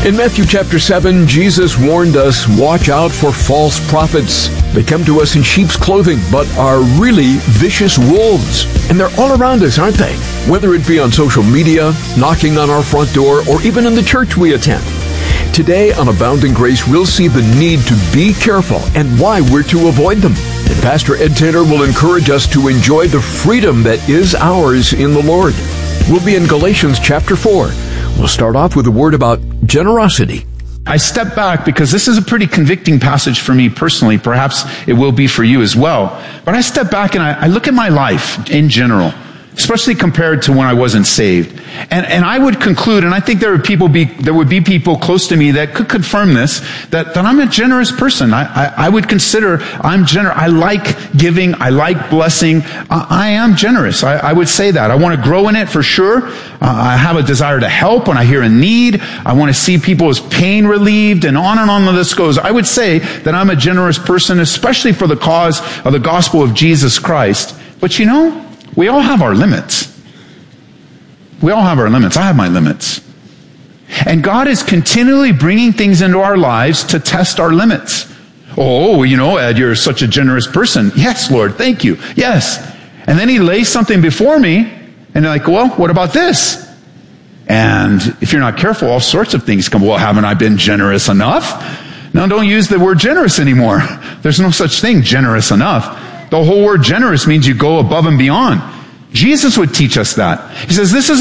In Matthew chapter 7, Jesus warned us, watch out for false prophets. They come to us in sheep's clothing, but are really vicious wolves. And they're all around us, aren't they? Whether it be on social media, knocking on our front door, or even in the church we attend. Today on Abounding Grace, we'll see the need to be careful and why we're to avoid them. And Pastor Ed Taylor will encourage us to enjoy the freedom that is ours in the Lord. We'll be in Galatians chapter 4. We'll start off with a word about generosity. I step back because this is a pretty convicting passage for me personally. Perhaps it will be for you as well. But I step back and I look at my life in general, especially compared to when I wasn't saved. And I would conclude, and I think there would be people close to me that could confirm this, that I'm a generous person. I would consider I'm generous. I like giving. I like blessing. I am generous. I would say that. I want to grow in it for sure. I have a desire to help when I hear a need. I want to see people's pain relieved, and on the list goes. I would say that I'm a generous person, especially for the cause of the gospel of Jesus Christ. But you know, we all have our limits. We all have our limits. I have my limits. And God is continually bringing things into our lives to test our limits. Oh, you know, Ed, you're such a generous person. Yes, Lord, thank you. Yes. And then he lays something before me, and they're like, well, what about this? And if you're not careful, all sorts of things come. Well, haven't I been generous enough? No, don't use the word generous anymore. There's no such thing, generous enough. The whole word generous means you go above and beyond. Jesus would teach us that. He says this is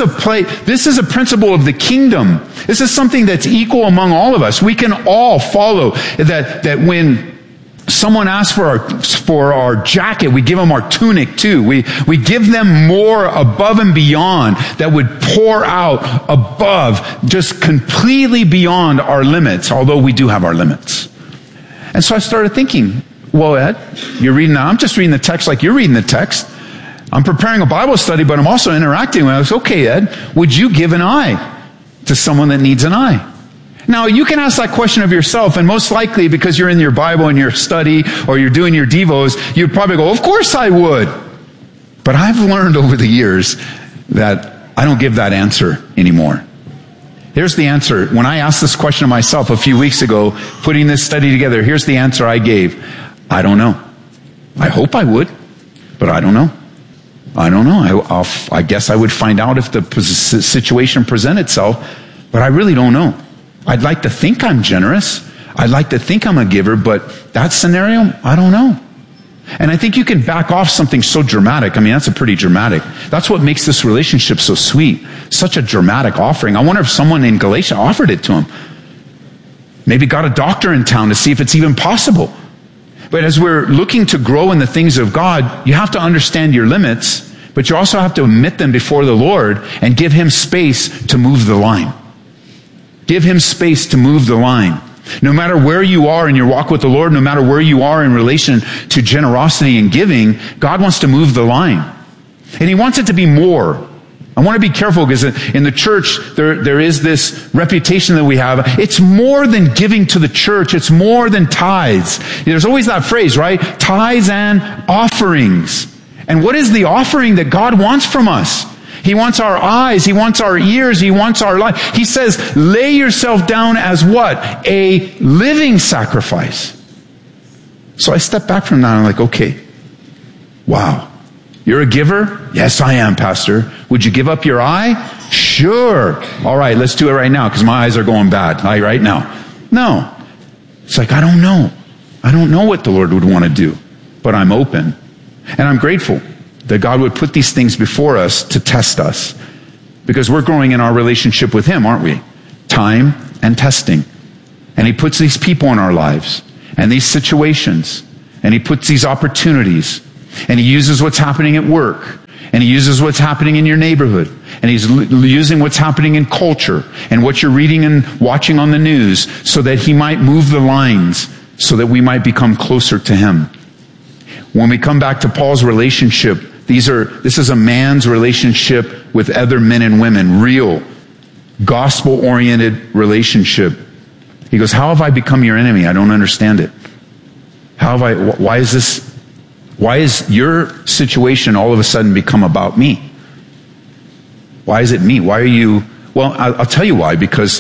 a principle of the kingdom. This is something that's equal among all of us. We can all follow that when someone asks for our jacket, we give them our tunic too. We give them more above and beyond that would pour out above, just completely beyond our limits, although we do have our limits. And so I started thinking, well, Ed, you're reading that. I'm just reading the text like you're reading the text. I'm preparing a Bible study, but I'm also interacting with it. I was, okay, Ed, would you give an eye to someone that needs an eye? Now, you can ask that question of yourself, and most likely, because you're in your Bible and your study, or you're doing your devos, you'd probably go, of course I would. But I've learned over the years that I don't give that answer anymore. Here's the answer. When I asked this question of myself a few weeks ago, putting this study together, here's the answer I gave. I don't know. I hope I would, but I don't know. I don't know. I guess I would find out if the situation present itself, but I really don't know. I'd like to think I'm generous. I'd like to think I'm a giver, but that scenario, I don't know. And I think you can back off something so dramatic. I mean, that's a pretty dramatic. That's what makes this relationship so sweet. Such a dramatic offering. I wonder if someone in Galatia offered it to him. Maybe got a doctor in town to see if it's even possible. But as we're looking to grow in the things of God, you have to understand your limits, but you also have to admit them before the Lord and give Him space to move the line. Give Him space to move the line. No matter where you are in your walk with the Lord, no matter where you are in relation to generosity and giving, God wants to move the line. And He wants it to be more. I want to be careful because in the church, there is this reputation that we have. It's more than giving to the church. It's more than tithes. There's always that phrase, right? Tithes and offerings. And what is the offering that God wants from us? He wants our eyes. He wants our ears. He wants our life. He says, lay yourself down as what? A living sacrifice. So I step back from that and I'm like, okay, wow. You're a giver? Yes, I am, Pastor. Would you give up your eye? Sure. All right, let's do it right now because my eyes are going bad right now. No. It's like, I don't know. I don't know what the Lord would want to do, but I'm open. And I'm grateful that God would put these things before us to test us because we're growing in our relationship with Him, aren't we? Time and testing. And He puts these people in our lives and these situations and He puts these opportunities. And He uses what's happening at work. And He uses what's happening in your neighborhood. And He's using what's happening in culture and what you're reading and watching on the news so that He might move the lines so that we might become closer to Him. When we come back to Paul's relationship, this is a man's relationship with other men and women, real, gospel-oriented relationship. He goes, how have I become your enemy? I don't understand it. Why is your situation all of a sudden become about me? Why is it me? Why are you? Well, I'll tell you why. Because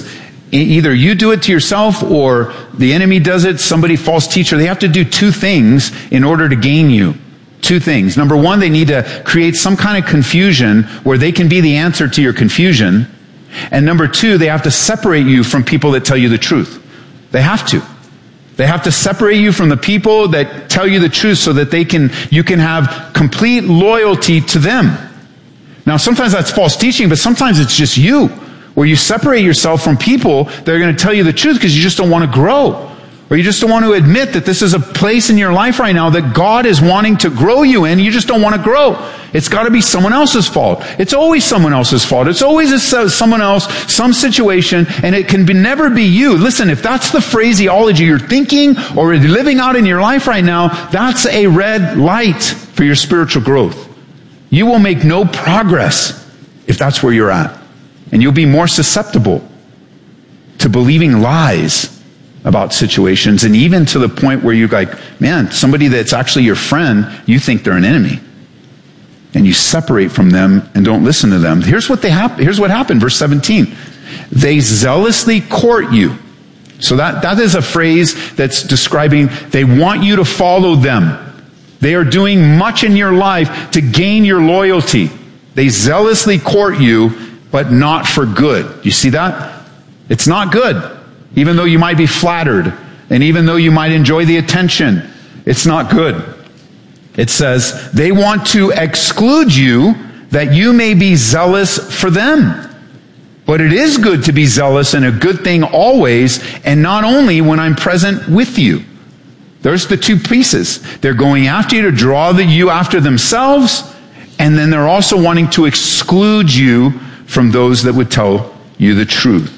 either you do it to yourself or the enemy does it, somebody, false teacher. They have to do two things in order to gain you. Two things. Number one, they need to create some kind of confusion where they can be the answer to your confusion. And number two, they have to separate you from people that tell you the truth. They have to. They have to separate you from the people that tell you the truth so that you can have complete loyalty to them. Now, sometimes that's false teaching, but sometimes it's just you, where you separate yourself from people that are going to tell you the truth because you just don't want to grow. Or you just don't want to admit that this is a place in your life right now that God is wanting to grow you in. You just don't want to grow. It's got to be someone else's fault. It's always someone else's fault. It's always someone else, some situation, and it can never be you. Listen, if that's the phraseology you're thinking or living out in your life right now, that's a red light for your spiritual growth. You will make no progress if that's where you're at. And you'll be more susceptible to believing lies about situations, and even to the point where you're like, man, somebody that's actually your friend, you think they're an enemy. And you separate from them and don't listen to them. Here's what happened, verse 17. They zealously court you. So that is a phrase that's describing they want you to follow them. They are doing much in your life to gain your loyalty. They zealously court you, but not for good. You see that? It's not good. Even though you might be flattered, and even though you might enjoy the attention, it's not good. It says, they want to exclude you that you may be zealous for them. But it is good to be zealous and a good thing always, and not only when I'm present with you. There's the two pieces. They're going after you to draw you after themselves, and then they're also wanting to exclude you from those that would tell you the truth.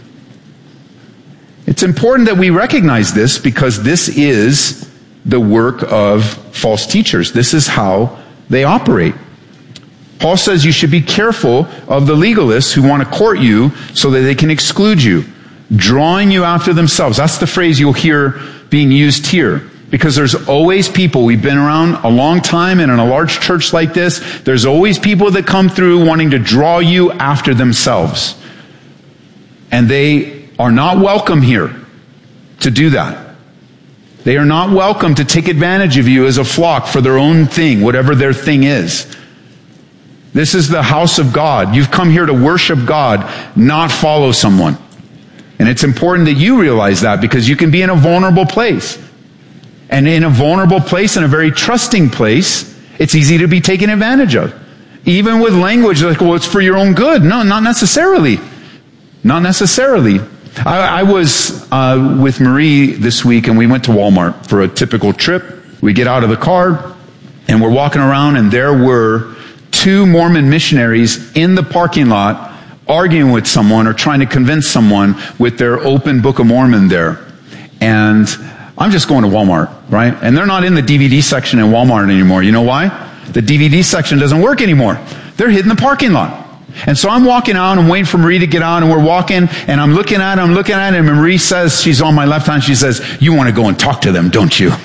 It's important that we recognize this because this is the work of false teachers. This is how they operate. Paul says you should be careful of the legalists who want to court you so that they can exclude you, drawing you after themselves. That's the phrase you'll hear being used here. Because there's always people, we've been around a long time, and in a large church like this, there's always people that come through wanting to draw you after themselves. And they are not welcome here to do that. They are not welcome to take advantage of you as a flock for their own thing, whatever their thing is. This is the house of God. You've come here to worship God, not follow someone. And it's important that you realize that because you can be in a vulnerable place. And in a vulnerable place, in a very trusting place, it's easy to be taken advantage of. Even with language like, well, it's for your own good. No, not necessarily. Not necessarily. I was with Marie this week, and we went to Walmart for a typical trip. We get out of the car, and we're walking around, and there were two Mormon missionaries in the parking lot arguing with someone or trying to convince someone with their open Book of Mormon there. And I'm just going to Walmart, right? And they're not in the DVD section in Walmart anymore. You know why? The DVD section doesn't work anymore. They're hidden in the parking lot. And so I'm walking out, I'm waiting for Marie to get out, and we're walking, and I'm looking at it, and Marie says, she's on my left hand, she says, you want to go and talk to them, don't you?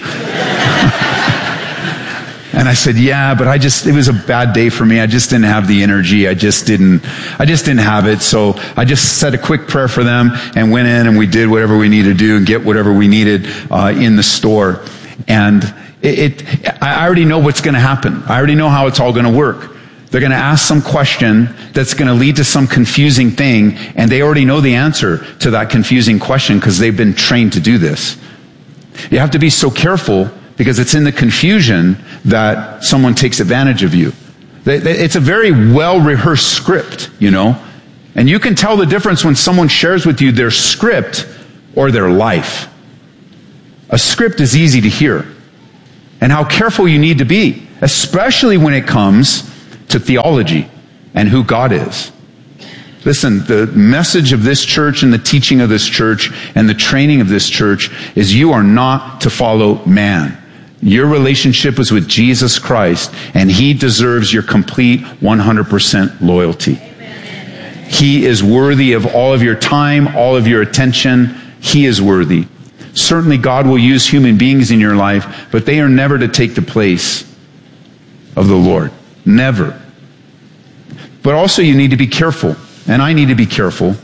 And I said, yeah, but it was a bad day for me. I just didn't have the energy. I just didn't have it. So I just said a quick prayer for them and went in, and we did whatever we needed to do and get whatever we needed in the store. And I already know what's going to happen. I already know how it's all going to work. They're going to ask some question that's going to lead to some confusing thing, and they already know the answer to that confusing question because they've been trained to do this. You have to be so careful because it's in the confusion that someone takes advantage of you. It's a very well-rehearsed script, you know, and you can tell the difference when someone shares with you their script or their life. A script is easy to hear, and how careful you need to be, especially when it comes to theology and who God is. Listen, the message of this church and the teaching of this church and the training of this church is you are not to follow man. Your relationship is with Jesus Christ, and He deserves your complete 100% loyalty. He is worthy of all of your time, all of your attention. He is worthy. Certainly God will use human beings in your life, but they are never to take the place of the Lord. Never. But also you need to be careful, and I need to be careful,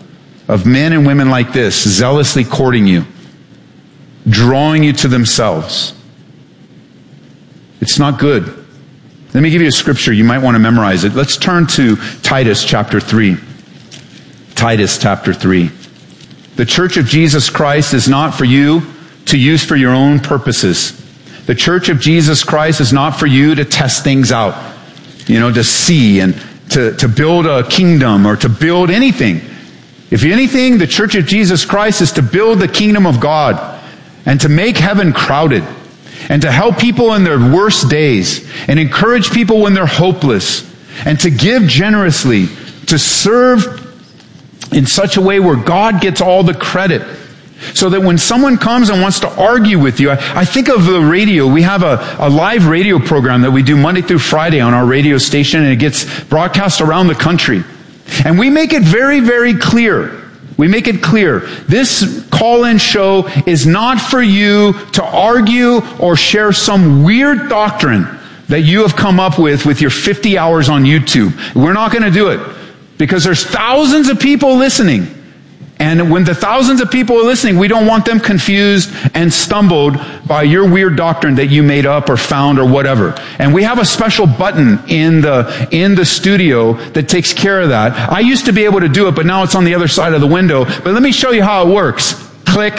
of men and women like this, zealously courting you, drawing you to themselves. It's not good. Let me give you a scripture. You might want to memorize it. Let's turn to Titus chapter 3. Titus chapter 3. The church of Jesus Christ is not for you to use for your own purposes. The church of Jesus Christ is not for you to test things out, to see and to build a kingdom or to build anything. If anything, the church of Jesus Christ is to build the kingdom of God and to make heaven crowded and to help people in their worst days and encourage people when they're hopeless and to give generously, to serve in such a way where God gets all the credit. So that when someone comes and wants to argue with you, I think of the radio. We have a live radio program that we do Monday through Friday on our radio station, and it gets broadcast around the country. And we make it very, very clear. We make it clear. This call-in show is not for you to argue or share some weird doctrine that you have come up with your 50 hours on YouTube. We're not going to do it because there's thousands of people listening. And when the thousands of people are listening, we don't want them confused and stumbled by your weird doctrine that you made up or found or whatever. And we have a special button in the studio that takes care of that. I used to be able to do it, but now it's on the other side of the window. But let me show you how it works. Click.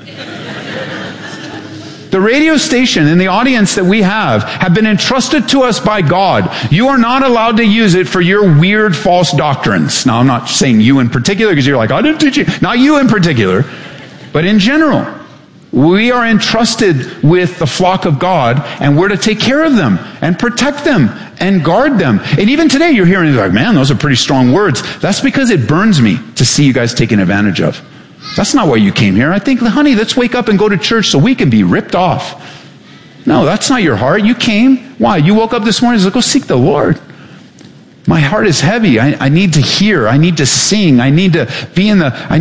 The radio station and the audience that we have been entrusted to us by God. You are not allowed to use it for your weird false doctrines. Now, I'm not saying you in particular because you're like, I didn't teach you. Not you in particular, but in general. We are entrusted with the flock of God, and we're to take care of them and protect them and guard them. And even today you're hearing like, man, those are pretty strong words. That's because it burns me to see you guys taken advantage of. That's not why you came here. I think, honey, let's wake up and go to church so we can be ripped off. No, that's not your heart. You came. Why? You woke up this morning and said, go seek the Lord. My heart is heavy. I need to hear. I need to sing. I need to be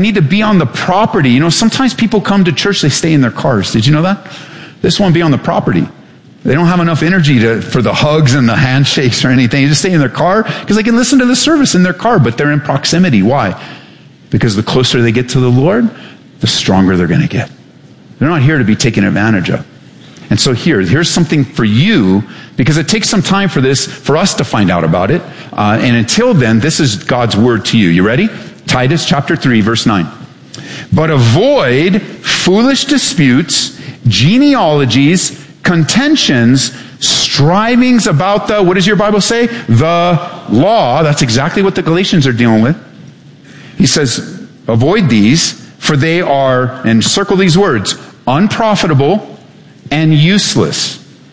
on the property. Sometimes people come to church, they stay in their cars. Did you know that? They just want to be on the property. They don't have enough energy for the hugs and the handshakes or anything. They just stay in their car because they can listen to the service in their car, but they're in proximity. Why? Because the closer they get to the Lord, the stronger they're going to get. They're not here to be taken advantage of. And so here's something for you, because it takes some time for us to find out about it. And until then, this is God's word to you. You ready? Titus chapter 3, verse 9. But avoid foolish disputes, genealogies, contentions, strivings about what does your Bible say? The law. That's exactly what the Galatians are dealing with. He says, avoid these, for they are, and circle these words, unprofitable and useless.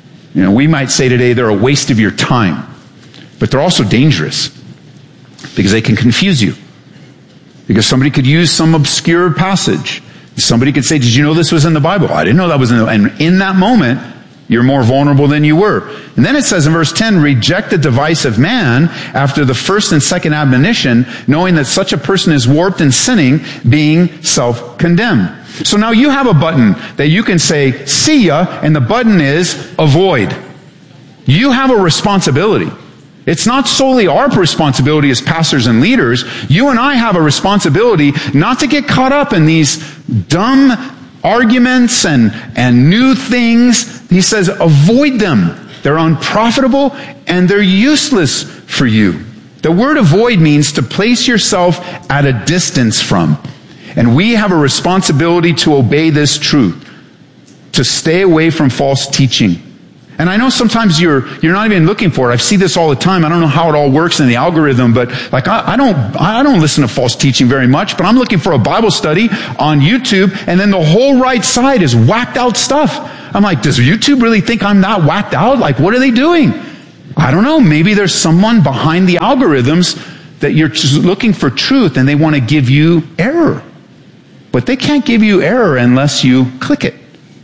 We might say today they're a waste of your time, but they're also dangerous because they can confuse you. Because somebody could use some obscure passage. Somebody could say, did you know this was in the Bible? I didn't know that was in the Bible. And in that moment, you're more vulnerable than you were. And then it says in verse 10, reject the device of man after the first and second admonition, knowing that such a person is warped and sinning, being self-condemned. So now you have a button that you can say, see ya, and the button is avoid. You have a responsibility. It's not solely our responsibility as pastors and leaders. You and I have a responsibility not to get caught up in these dumb arguments and new things. He says, avoid them. They're unprofitable and they're useless for you. The word avoid means to place yourself at a distance from. And we have a responsibility to obey this truth, to stay away from false teaching. And I know sometimes you're not even looking for it. I see this all the time. I don't know how it all works in the algorithm, but like I don't listen to false teaching very much, but I'm looking for a Bible study on YouTube, and then the whole right side is whacked out stuff. I'm like, does YouTube really think I'm not whacked out? Like, what are they doing? I don't know. Maybe there's someone behind the algorithms that you're just looking for truth and they want to give you error. But they can't give you error unless you click it.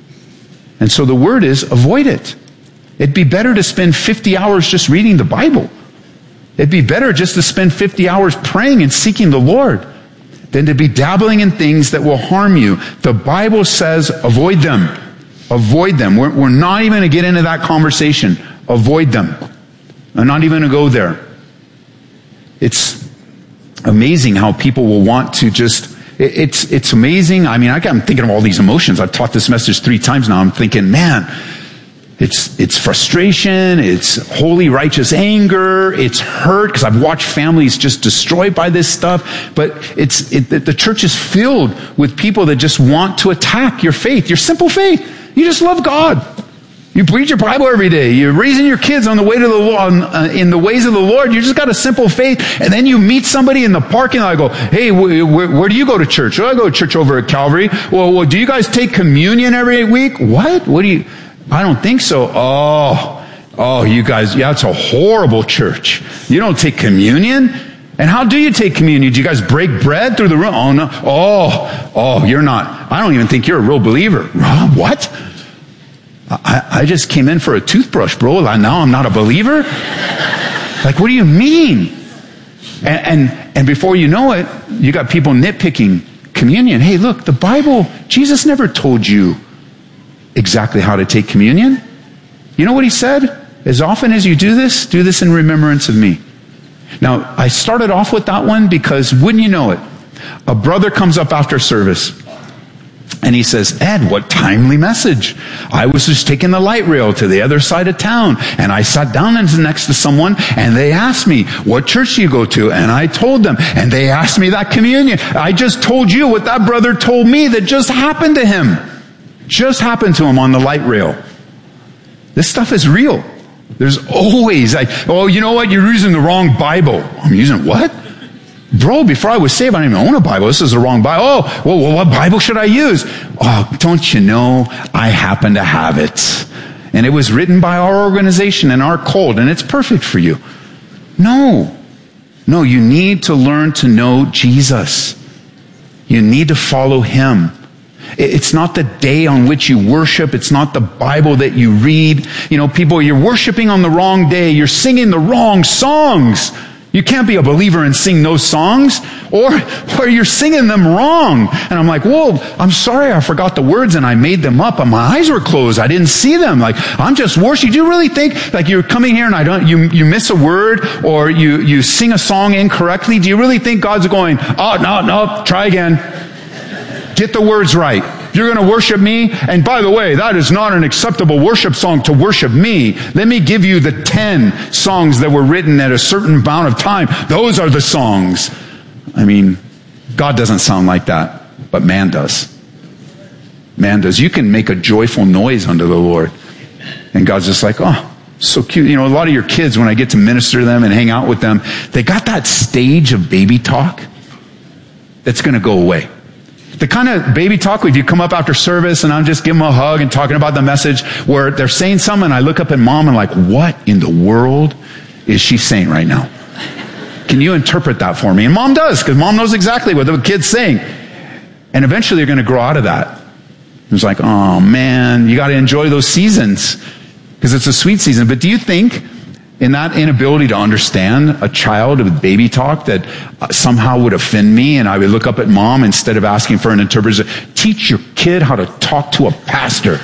And so the word is avoid it. It'd be better to spend 50 hours just reading the Bible. It'd be better just to spend 50 hours praying and seeking the Lord than to be dabbling in things that will harm you. The Bible says avoid them. Avoid them. We're not even going to get into that conversation. Avoid them. I'm not even going to go there. It's amazing how people will want to just It's amazing. I mean, I'm thinking of all these emotions. I've taught this message 3 times now. I'm thinking, man, it's frustration, it's holy righteous anger, it's hurt, because I've watched families just destroyed by this stuff. But the church is filled with people that just want to attack your faith, your simple faith. You just love God. You read your Bible every day. You're raising your kids on the way to the Lord, in the ways of the Lord. You just got a simple faith. And then you meet somebody in the parking lot. I go, hey, where do you go to church? Oh, I go to church over at Calvary. Well, do you guys take communion every week? What? I don't think so. Oh, you guys, yeah, it's a horrible church. You don't take communion? And how do you take communion? Do you guys break bread through the room? Oh, no. Oh, you're not. I don't even think you're a real believer. What? I just came in for a toothbrush, bro. Now I'm not a believer? Like, what do you mean? And before you know it, you got people nitpicking communion. Hey, look, the Bible, Jesus never told you exactly how to take communion. You know what he said? As often as you do this in remembrance of me. Now, I started off with that one because, wouldn't you know it, a brother comes up after service and he says, Ed, what timely message. I was just taking the light rail to the other side of town, and I sat down next to someone, and they asked me, what church do you go to? And I told them, and they asked me that communion. I just told you what that brother told me that just happened to him. Just happened to him on the light rail. This stuff is real. There's always oh, you know what? You're using the wrong Bible. I'm using what? Bro, before I was saved, I didn't even own a Bible. This is the wrong Bible. Oh, well, what Bible should I use? Oh, don't you know, I happen to have it. And it was written by our organization and our cult, and it's perfect for you. No, you need to learn to know Jesus. You need to follow him. It's not the day on which you worship. It's not the Bible that you read. You know, people, you're worshiping on the wrong day. You're singing the wrong songs. You can't be a believer and sing those songs, or you're singing them wrong. And I'm like, whoa, I'm sorry, I forgot the words and I made them up, and my eyes were closed. I didn't see them. Like, I'm just worshiping. Do you really think, like, you're coming here and you miss a word, or you sing a song incorrectly? Do you really think God's going, oh, no, try again. Get the words right. You're going to worship me? And by the way, that is not an acceptable worship song to worship me. Let me give you the 10 songs that were written at a certain amount of time. Those are the songs. I mean, God doesn't sound like that, but man does. Man does. You can make a joyful noise unto the Lord. And God's just like, oh, so cute. You know, a lot of your kids, when I get to minister to them and hang out with them, they got that stage of baby talk that's going to go away. The kind of baby talk, if you come up after service and I'm just giving them a hug and talking about the message, where they're saying something and I look up at mom and like, what in the world is she saying right now? Can you interpret that for me? And mom does, because mom knows exactly what the kid's saying. And eventually they're going to grow out of that. It's like, oh man, you got to enjoy those seasons, because it's a sweet season. But do you think in that inability to understand a child with baby talk that somehow would offend me, and I would look up at mom instead of asking for an interpreter, teach your kid how to talk to a pastor?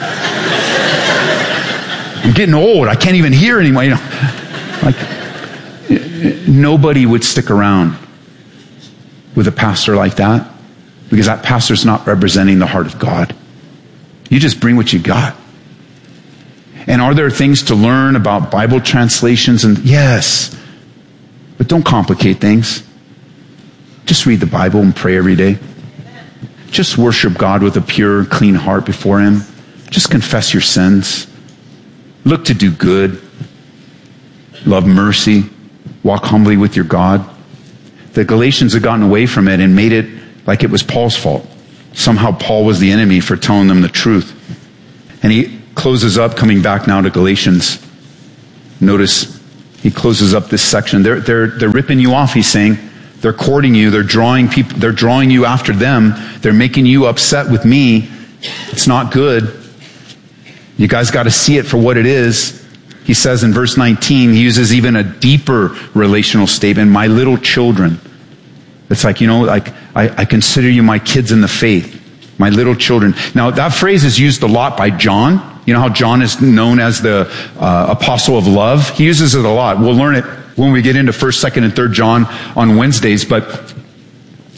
I'm getting old. I can't even hear anymore. You know, like, nobody would stick around with a pastor like that, because that pastor's not representing the heart of God. You just bring what you got. And are there things to learn about Bible translations? And yes, but don't complicate things. Just read the Bible and pray every day. Just worship God with a pure, clean heart before him. Just confess your sins. Look to do good. Love mercy. Walk humbly with your God. The Galatians had gotten away from it and made it like it was Paul's fault. Somehow Paul was the enemy for telling them the truth. And he closes up, coming back now to Galatians. Notice he closes up this section. They're ripping you off, he's saying. They're courting you. They're drawing you after them. They're making you upset with me. It's not good. You guys got to see it for what it is. He says in verse 19, he uses even a deeper relational statement, my little children. It's like, you know, like I consider you my kids in the faith, my little children. Now that phrase is used a lot by John. You know how John is known as the apostle of love? He uses it a lot. We'll learn it when we get into 1st, 2nd, and 3rd John on Wednesdays. But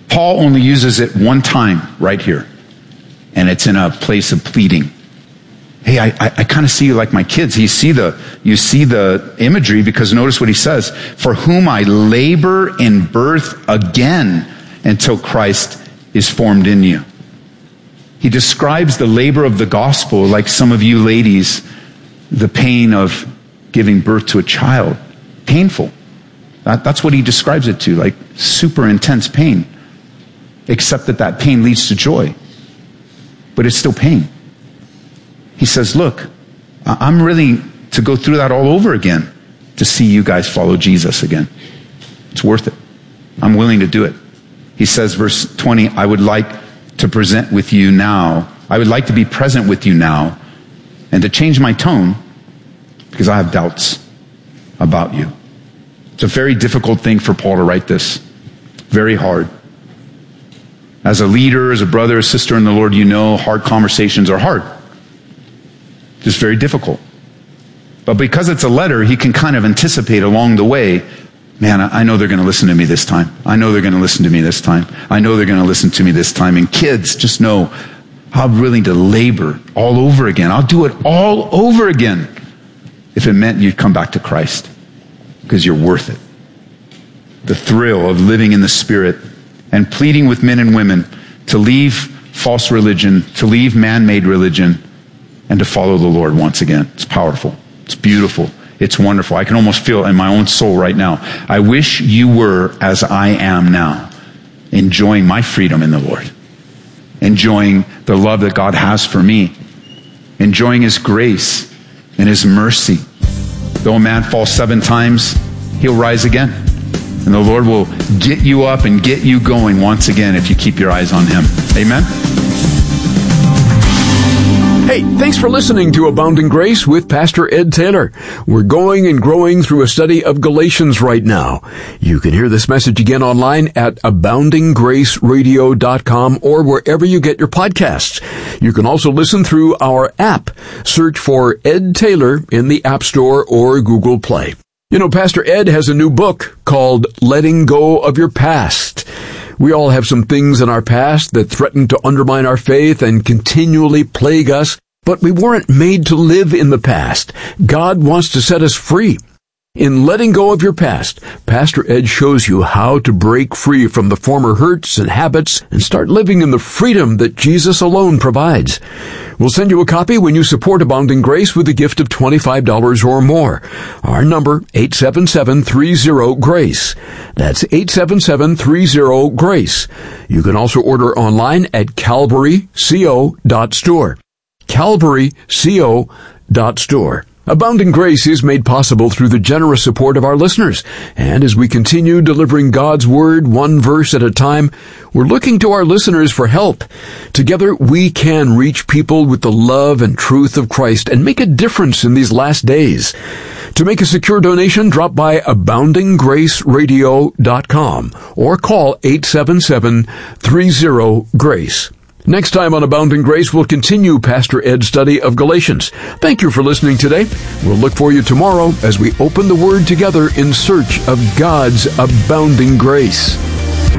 Paul only uses it one time right here, and it's in a place of pleading. Hey, I kind of see you like my kids. You see the imagery, because notice what he says. For whom I labor in birth again until Christ is formed in you. He describes the labor of the gospel like some of you ladies, the pain of giving birth to a child. Painful. That's what he describes it to, like super intense pain. Except that pain leads to joy. But it's still pain. He says, look, I'm willing to go through that all over again to see you guys follow Jesus again. It's worth it. I'm willing to do it. He says, verse 20, I would like to present with you now. I would like to be present with you now and to change my tone because I have doubts about you. It's a very difficult thing for Paul to write this. Very hard. As a leader, as a brother, a sister in the Lord, you know hard conversations are hard. Just very difficult. But because it's a letter, he can kind of anticipate along the way, man, I know they're going to listen to me this time. I know they're going to listen to me this time. I know they're going to listen to me this time. And kids, just know I'm willing to labor all over again. I'll do it all over again if it meant you'd come back to Christ, because you're worth it. The thrill of living in the Spirit and pleading with men and women to leave false religion, to leave man-made religion, and to follow the Lord once again. It's powerful. It's beautiful. It's wonderful. I can almost feel it in my own soul right now. I wish you were as I am now, enjoying my freedom in the Lord, enjoying the love that God has for me, enjoying His grace and His mercy. Though a man falls 7 times, he'll rise again. And the Lord will get you up and get you going once again if you keep your eyes on Him. Amen? Hey, thanks for listening to Abounding Grace with Pastor Ed Taylor. We're going and growing through a study of Galatians right now. You can hear this message again online at aboundinggraceradio.com or wherever you get your podcasts. You can also listen through our app. Search for Ed Taylor in the App Store or Google Play. You know, Pastor Ed has a new book called Letting Go of Your Past. We all have some things in our past that threaten to undermine our faith and continually plague us, but we weren't made to live in the past. God wants to set us free. In Letting Go of Your Past, Pastor Ed shows you how to break free from the former hurts and habits and start living in the freedom that Jesus alone provides. We'll send you a copy when you support Abounding Grace with a gift of $25 or more. Our number, 877-30-GRACE. That's 877-30-GRACE. You can also order online at calvaryco.store. calvaryco.store. Abounding Grace is made possible through the generous support of our listeners. And as we continue delivering God's Word one verse at a time, we're looking to our listeners for help. Together, we can reach people with the love and truth of Christ and make a difference in these last days. To make a secure donation, drop by aboundinggraceradio.com or call 877-30-GRACE. Next time on Abounding Grace, we'll continue Pastor Ed's study of Galatians. Thank you for listening today. We'll look for you tomorrow as we open the Word together in search of God's abounding grace.